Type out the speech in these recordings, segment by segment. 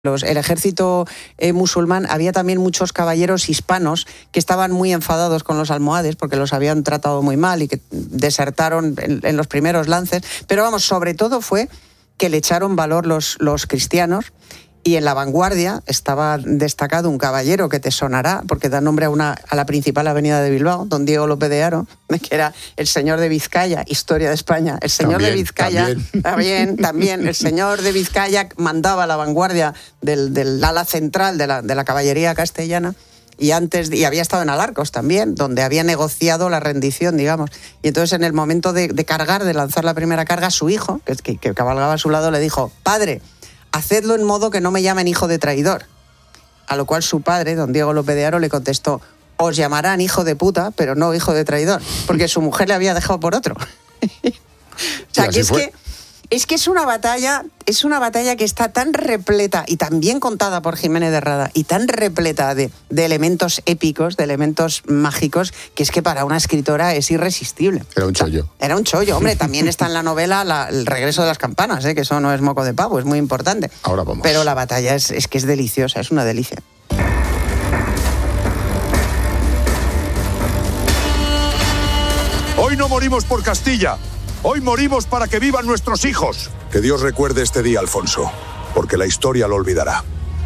El ejército musulmán, había también muchos caballeros hispanos que estaban muy enfadados con los almohades porque los habían tratado muy mal y que desertaron en los primeros lances. Pero vamos, sobre todo fue que le echaron valor los cristianos. Y en la vanguardia estaba destacado un caballero que te sonará, porque da nombre a la principal avenida de Bilbao, don Diego López de Haro, que era el señor de Vizcaya, historia de España. El señor también, de Vizcaya, también, el señor de Vizcaya mandaba la vanguardia del ala central de la caballería castellana. Y había estado en Alarcos también, donde había negociado la rendición, digamos. Y entonces, en el momento de cargar, de lanzar la primera carga, su hijo, que cabalgaba a su lado, le dijo: padre, hacedlo en modo que no me llamen hijo de traidor. A lo cual su padre, don Diego López de Haro, le contestó: os llamarán hijo de puta, pero no hijo de traidor, porque su mujer le había dejado por otro. O sea, es que es una batalla que está tan repleta y tan bien contada por Jiménez de Rada y tan repleta de elementos épicos, de elementos mágicos, que es que para una escritora es irresistible. Era un chollo. Era un chollo, hombre. También está en la novela el regreso de las campanas, que eso no es moco de pavo, es muy importante. Ahora vamos. Pero la batalla es que es deliciosa, es una delicia. Hoy no morimos por Castilla. Hoy morimos para que vivan nuestros hijos. Que Dios recuerde este día, Alfonso, porque la historia lo olvidará.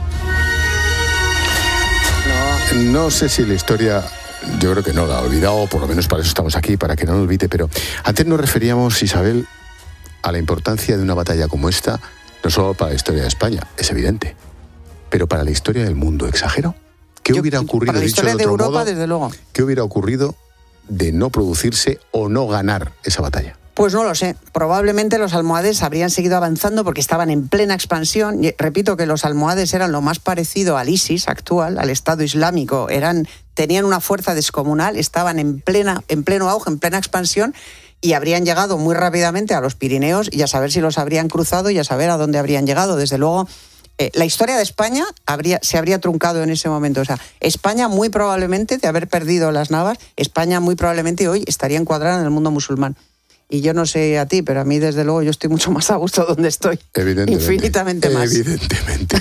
No sé si la historia, yo creo que no la ha olvidado, por lo menos para eso estamos aquí, para que no lo olvide, pero antes nos referíamos, Isabel, a la importancia de una batalla como esta, no solo para la historia de España, es evidente, pero para la historia del mundo. ¿Exagero? ¿Qué hubiera ocurrido, para la historia dicho de otro Europa, modo, desde luego? ¿Qué hubiera ocurrido de no producirse o no ganar esa batalla? Pues no lo sé. Probablemente los almohades habrían seguido avanzando porque estaban en plena expansión. Y repito que los almohades eran lo más parecido al ISIS actual, al Estado Islámico. Tenían una fuerza descomunal, estaban en pleno auge, en plena expansión, y habrían llegado muy rápidamente a los Pirineos y a saber si los habrían cruzado y a saber a dónde habrían llegado. Desde luego, la historia de España se habría truncado en ese momento. O sea, España muy probablemente, de haber perdido las Navas, España muy probablemente hoy estaría encuadrada en el mundo musulmán. Y yo no sé a ti, pero a mí, desde luego, yo estoy mucho más a gusto donde estoy. Evidentemente. Infinitamente más. Evidentemente.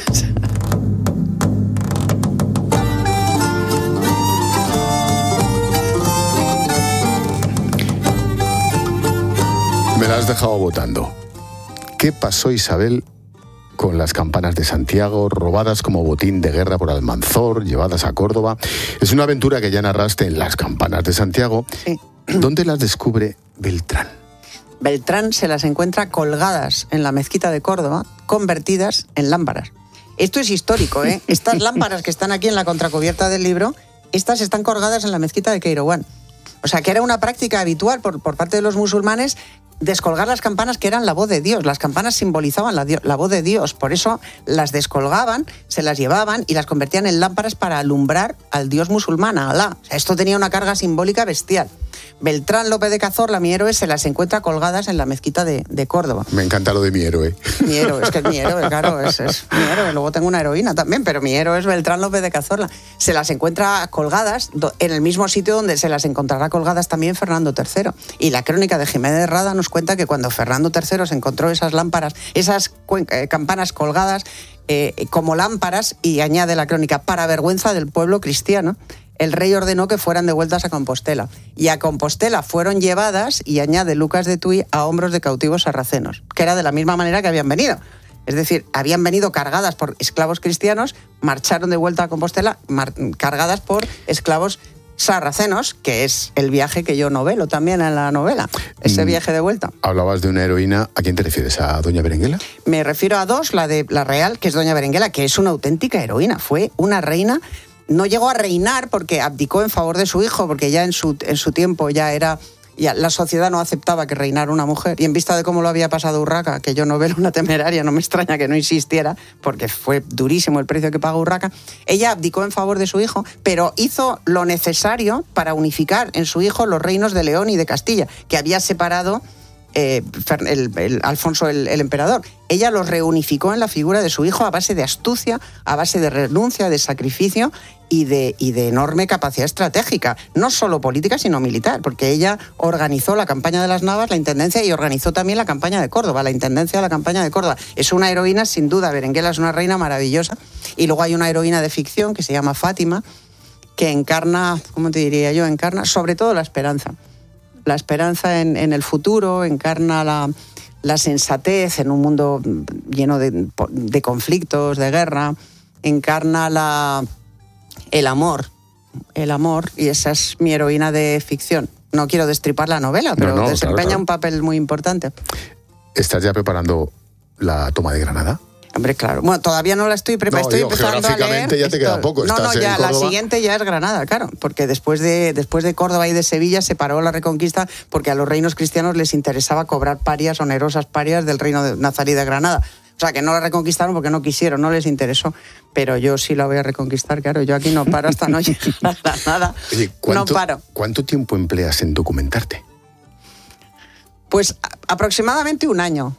Me la has dejado votando. ¿Qué pasó, Isabel, con las campanas de Santiago, robadas como botín de guerra por Almanzor, llevadas a Córdoba? Es una aventura que ya narraste en Las campanas de Santiago. Sí. ¿Dónde las descubre Beltrán? Beltrán se las encuentra colgadas en la mezquita de Córdoba, convertidas en lámparas. Esto es histórico, ¿eh? Estas lámparas que están aquí en la contracubierta del libro, estas están colgadas en la mezquita de Kairouan. O sea, que era una práctica habitual por parte de los musulmanes descolgar las campanas, que eran la voz de Dios. Las campanas simbolizaban la voz de Dios. Por eso las descolgaban, se las llevaban y las convertían en lámparas para alumbrar al Dios musulmán, a Alá. O sea, esto tenía una carga simbólica bestial. Beltrán López de Cazorla, mi héroe, se las encuentra colgadas en la mezquita de Córdoba. Me encanta lo de mi héroe. Mi héroe, es que es mi héroe, claro, es mi héroe. Luego tengo una heroína también, pero mi héroe es Beltrán López de Cazorla. Se las encuentra colgadas en el mismo sitio donde se las encontrará colgadas también Fernando III. Y la crónica de Jiménez de Rada nos cuenta que cuando Fernando III se encontró esas lámparas, esas campanas colgadas como lámparas, y añade la crónica, para vergüenza del pueblo cristiano, el rey ordenó que fueran devueltas a Compostela. Y a Compostela fueron llevadas, y añade Lucas de Tuy, a hombros de cautivos sarracenos, que era de la misma manera que habían venido. Es decir, habían venido cargadas por esclavos cristianos, marcharon de vuelta a Compostela cargadas por esclavos sarracenos, que es el viaje que yo novelo también en la novela, ese viaje de vuelta. Hablabas de una heroína. ¿A quién te refieres? ¿A doña Berenguela? Me refiero a dos, la de la real, que es doña Berenguela, que es una auténtica heroína. Fue una reina. No llegó a reinar porque abdicó en favor de su hijo, porque ya en su tiempo ya la sociedad no aceptaba que reinara una mujer. Y en vista de cómo lo había pasado Urraca, que yo novelo Una temeraria, no me extraña que no insistiera, porque fue durísimo el precio que pagó Urraca, ella abdicó en favor de su hijo, pero hizo lo necesario para unificar en su hijo los reinos de León y de Castilla, que había separado Alfonso el emperador. Ella los reunificó en la figura de su hijo a base de astucia, a base de renuncia, de sacrificio y de enorme capacidad estratégica, no solo política, sino militar, porque ella organizó la campaña de las Navas, la intendencia, y organizó también la campaña de Córdoba, la intendencia de la campaña de Córdoba. Es una heroína, sin duda. Berenguela es una reina maravillosa. Y luego hay una heroína de ficción que se llama Fátima, que encarna, ¿cómo te diría yo? Encarna sobre todo la esperanza. La esperanza en el futuro, encarna la sensatez en un mundo lleno de conflictos, de guerra, encarna el amor, y esa es mi heroína de ficción. No quiero destripar la novela, pero desempeña claro. Un papel muy importante. ¿Estás ya preparando la toma de Granada? Hombre, claro. Bueno, todavía no la estoy preparando. Estoy empezando a leer. Ya te queda poco. No, ya la siguiente ya es Granada, claro, porque después de Córdoba y de Sevilla se paró la Reconquista porque a los reinos cristianos les interesaba cobrar parias, onerosas parias del reino de nazarí de Granada. O sea, que no la reconquistaron porque no quisieron, no les interesó. Pero yo sí la voy a reconquistar, claro. Yo aquí no paro hasta no llegar a Granada. Oye, no paro. ¿Cuánto tiempo empleas en documentarte? Pues aproximadamente un año.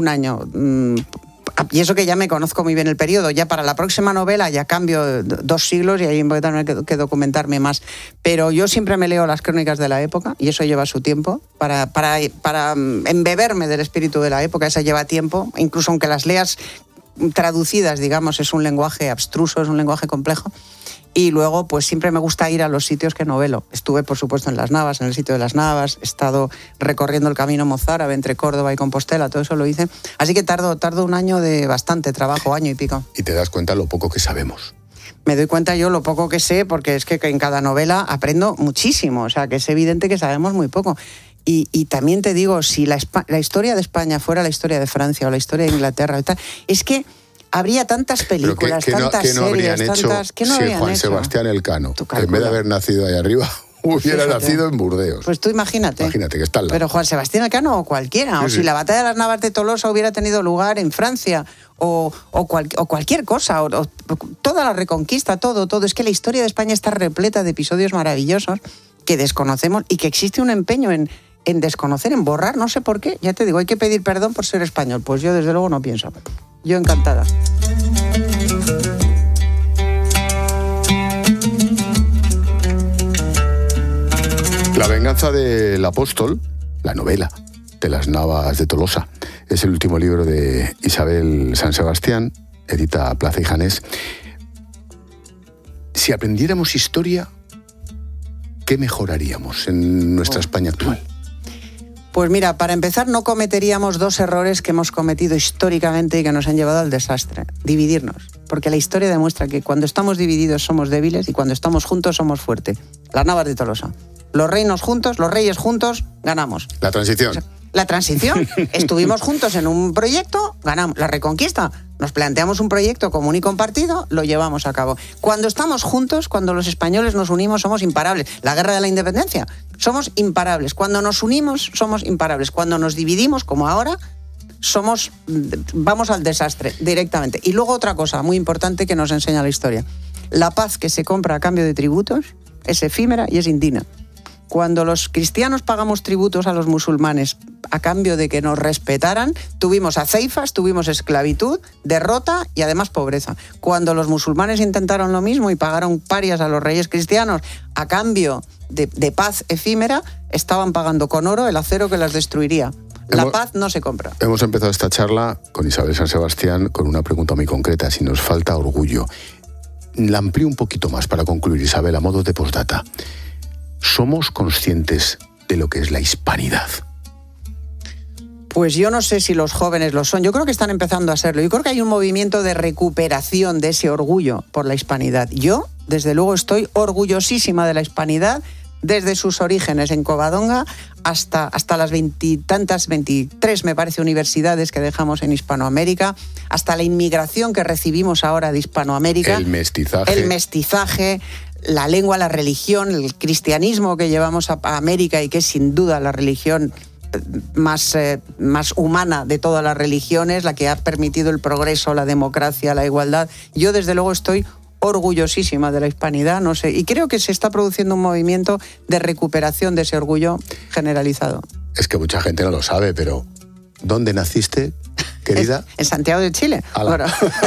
Y eso que ya me conozco muy bien el periodo. Ya para la próxima novela ya cambio 2 siglos y ahí voy a tener que documentarme más. Pero yo siempre me leo las crónicas de la época y eso lleva su tiempo. Para embeberme del espíritu de la época, eso lleva tiempo. Incluso aunque las leas traducidas, digamos, es un lenguaje abstruso, es un lenguaje complejo. Y luego, pues siempre me gusta ir a los sitios que novelo. Estuve, por supuesto, en Las Navas, en el sitio de Las Navas. He estado recorriendo el camino mozárabe entre Córdoba y Compostela. Todo eso lo hice. Así que tardo un año de bastante trabajo, año y pico. Y te das cuenta lo poco que sabemos. Me doy cuenta yo lo poco que sé, porque es que en cada novela aprendo muchísimo. O sea, que es evidente que sabemos muy poco. Y también te digo, si la historia de España fuera la historia de Francia o la historia de Inglaterra, es que habría tantas películas, tantas series, tantas... ¿Qué no si habrían Juan hecho? Sebastián Elcano, en vez de haber nacido ahí arriba, hubiera nacido en Burdeos. Pues tú imagínate. Imagínate que está al lado. Pero Juan Sebastián Elcano o cualquiera. Sí, o si la batalla de las Navas de Tolosa hubiera tenido lugar en Francia o cualquier cosa, o toda la Reconquista, todo. Es que la historia de España está repleta de episodios maravillosos que desconocemos y que existe un empeño en desconocer, en borrar, no sé por qué. Ya te digo, hay que pedir perdón por ser español. Pues yo desde luego no pienso. Yo encantada. La venganza del apóstol, la novela de las Navas de Tolosa, es el último libro de Isabel San Sebastián, edita Plaza y Janés. Si aprendiéramos historia, ¿qué mejoraríamos en nuestra España actual? Pues mira, para empezar, no cometeríamos 2 errores que hemos cometido históricamente y que nos han llevado al desastre. Dividirnos. Porque la historia demuestra que cuando estamos divididos somos débiles y cuando estamos juntos somos fuertes. Las Navas de Tolosa. Los reyes juntos, ganamos. La transición. La transición. Estuvimos juntos en un proyecto, ganamos. La Reconquista. Nos planteamos un proyecto común y compartido, lo llevamos a cabo. Cuando estamos juntos, cuando los españoles nos unimos, somos imparables. La guerra de la independencia, somos imparables. Cuando nos unimos, somos imparables. Cuando nos dividimos, como ahora, vamos al desastre directamente. Y luego otra cosa muy importante que nos enseña la historia. La paz que se compra a cambio de tributos es efímera y es indigna. Cuando los cristianos pagamos tributos a los musulmanes a cambio de que nos respetaran, tuvimos aceifas, tuvimos esclavitud, derrota y además pobreza. Cuando los musulmanes intentaron lo mismo y pagaron parias a los reyes cristianos a cambio de paz efímera, estaban pagando con oro el acero que las destruiría. La paz no se compra. Hemos empezado esta charla con Isabel San Sebastián con una pregunta muy concreta, si nos falta orgullo. La amplío un poquito más para concluir, Isabel, a modo de postdata. ¿Somos conscientes de lo que es la hispanidad? Pues yo no sé si los jóvenes lo son. Yo creo que están empezando a serlo. Yo creo que hay un movimiento de recuperación de ese orgullo por la hispanidad. Yo, desde luego, estoy orgullosísima de la hispanidad desde sus orígenes en Covadonga hasta las 23, me parece, universidades que dejamos en Hispanoamérica, hasta la inmigración que recibimos ahora de Hispanoamérica. El mestizaje, la lengua, la religión, el cristianismo que llevamos a América y que es sin duda la religión más humana de todas las religiones, la que ha permitido el progreso, la democracia, la igualdad. Yo desde luego estoy orgullosísima de la hispanidad, no sé, y creo que se está produciendo un movimiento de recuperación de ese orgullo generalizado. Es que mucha gente no lo sabe, pero ¿dónde naciste, querida? En Santiago de Chile. Bueno.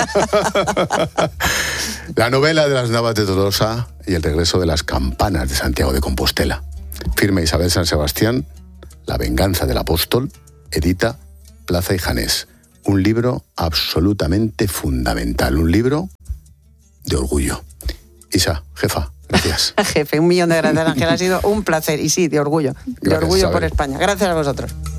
La novela de las Navas de Tolosa y el regreso de las campanas de Santiago de Compostela. Firma Isabel San Sebastián, La venganza del apóstol, edita Plaza y Janés. Un libro absolutamente fundamental, un libro de orgullo. Isa, jefa, gracias. Jefe, 1.000.000 de gracias, Ángel. Ha sido un placer y sí, de orgullo. De orgullo por España. Gracias a vosotros.